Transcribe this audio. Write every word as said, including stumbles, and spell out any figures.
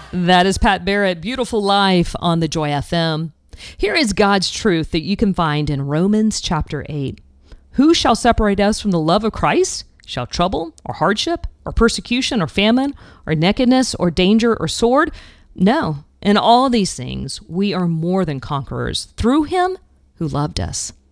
That is Pat Barrett, Beautiful Life on the Joy F M. Here is God's truth that you can find in Romans chapter eight. Who shall separate us from the love of Christ? Shall trouble or hardship or persecution or famine or nakedness or danger or sword? No, in all these things we are more than conquerors through him who loved us.